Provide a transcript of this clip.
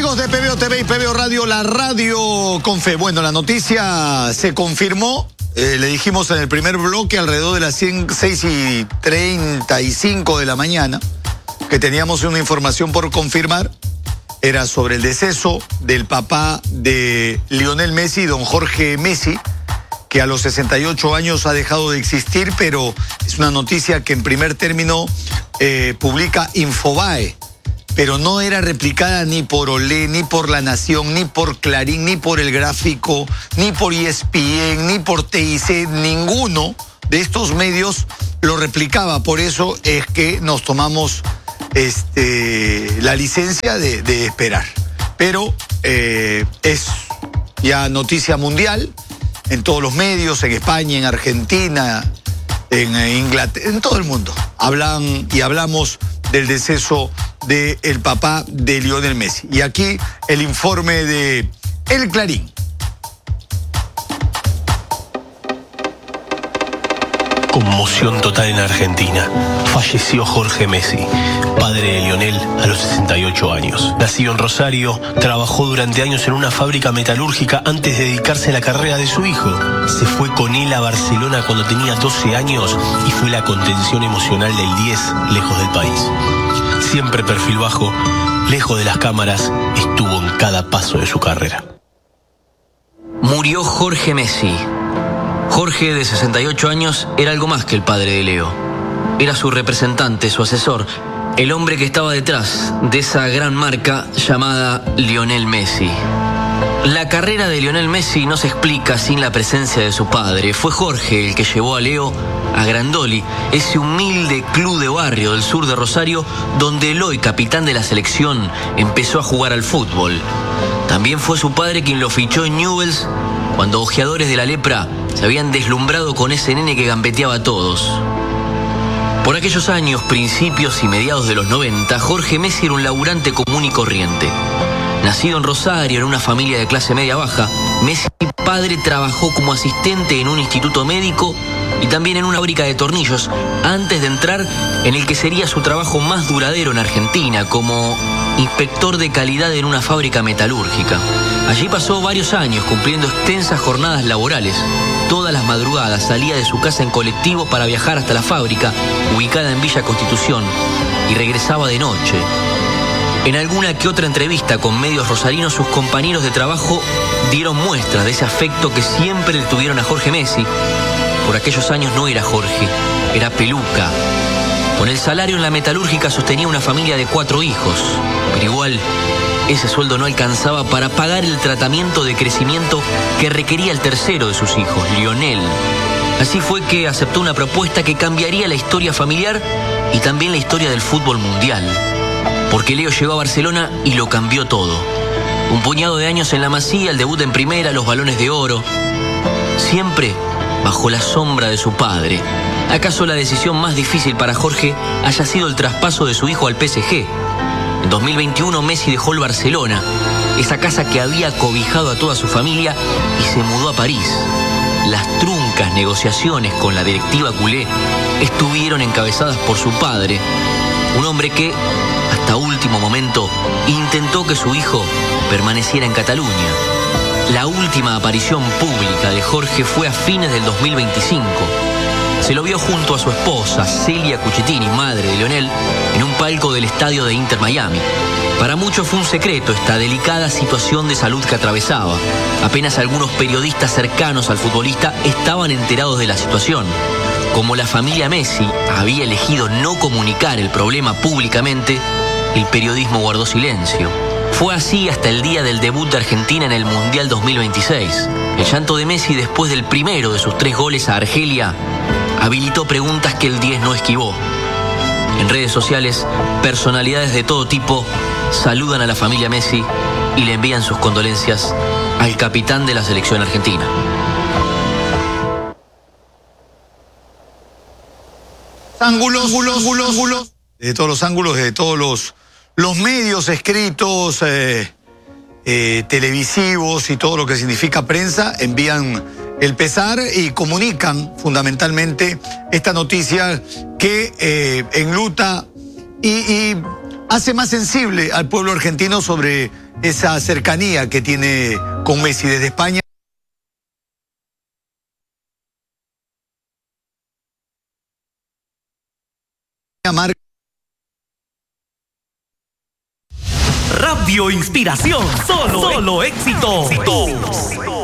Amigos de PBO TV y PBO Radio, la radio con fe. Bueno, la noticia se confirmó, le dijimos en el primer bloque alrededor de las 6:35 de la mañana, que teníamos una información por confirmar. Era sobre el deceso del papá de Lionel Messi, don Jorge Messi, que a los 68 años ha dejado de existir, pero es una noticia que en primer término publica Infobae, pero no era replicada ni por Olé, ni por La Nación, ni por Clarín, ni por El Gráfico, ni por ESPN, ni por TIC. Ninguno de estos medios lo replicaba. Por eso es que nos tomamos la licencia de esperar. Pero es ya noticia mundial en todos los medios, en España, en Argentina, en Inglaterra, en todo el mundo. Hablan y hablamos del deceso del papá de Lionel Messi. Y aquí el informe de El Clarín. Conmoción total en Argentina. Falleció Jorge Messi, padre de Lionel, a los 68 años. Nacido en Rosario, trabajó durante años en una fábrica metalúrgica antes de dedicarse a la carrera de su hijo. Se fue con él a Barcelona cuando tenía 12 años y fue la contención emocional del 10, lejos del país. Siempre perfil bajo, lejos de las cámaras, estuvo en cada paso de su carrera. Murió Jorge Messi. Jorge, de 68 años, era algo más que el padre de Leo. Era su representante, su asesor, el hombre que estaba detrás de esa gran marca llamada Lionel Messi. La carrera de Lionel Messi no se explica sin la presencia de su padre. Fue Jorge el que llevó a Leo a Grandoli, ese humilde club de barrio del sur de Rosario, donde el hoy capitán de la selección empezó a jugar al fútbol. También fue su padre quien lo fichó en Newell's cuando ojeadores de la lepra se habían deslumbrado con ese nene que gambeteaba a todos. Por aquellos años, principios y mediados de los 90, Jorge Messi era un laburante común y corriente. Nacido en Rosario, en una familia de clase media-baja, Messi padre trabajó como asistente en un instituto médico y también en una fábrica de tornillos, antes de entrar en el que sería su trabajo más duradero en Argentina, como inspector de calidad en una fábrica metalúrgica. Allí pasó varios años cumpliendo extensas jornadas laborales. Todas las madrugadas salía de su casa en colectivo para viajar hasta la fábrica, ubicada en Villa Constitución, y regresaba de noche. En alguna que otra entrevista con medios rosarinos, sus compañeros de trabajo dieron muestras de ese afecto que siempre le tuvieron a Jorge Messi. Por aquellos años no era Jorge, era Peluca. Con el salario en la metalúrgica sostenía una familia de 4 hijos, pero igual ese sueldo no alcanzaba para pagar el tratamiento de crecimiento que requería el tercero de sus hijos, Lionel. Así fue que aceptó una propuesta que cambiaría la historia familiar y también la historia del fútbol mundial. Porque Leo llegó a Barcelona y lo cambió todo. Un puñado de años en la Masía, el debut en primera, los Balones de Oro. Siempre bajo la sombra de su padre. ¿Acaso la decisión más difícil para Jorge haya sido el traspaso de su hijo al PSG? En 2021 Messi dejó el Barcelona, esa casa que había cobijado a toda su familia, y se mudó a París. Las truncas negociaciones con la directiva culé estuvieron encabezadas por su padre, un hombre que, hasta último momento, intentó que su hijo permaneciera en Cataluña. La última aparición pública de Jorge fue a fines del 2025. Se lo vio junto a su esposa, Celia Cucchettini, madre de Lionel, en un palco del estadio de Inter Miami. Para muchos fue un secreto esta delicada situación de salud que atravesaba. Apenas algunos periodistas cercanos al futbolista estaban enterados de la situación. Como la familia Messi había elegido no comunicar el problema públicamente, el periodismo guardó silencio. Fue así hasta el día del debut de Argentina en el Mundial 2026. El llanto de Messi después del primero de sus 3 goles a Argelia habilitó preguntas que el 10 no esquivó. En redes sociales, personalidades de todo tipo saludan a la familia Messi y le envían sus condolencias al capitán de la selección argentina. Ángulos, de todos los ángulos, de todos los medios escritos, televisivos y todo lo que significa prensa, envían el pesar y comunican fundamentalmente esta noticia que enluta y hace más sensible al pueblo argentino sobre esa cercanía que tiene con Messi desde España. Radio Inspiración, solo éxito.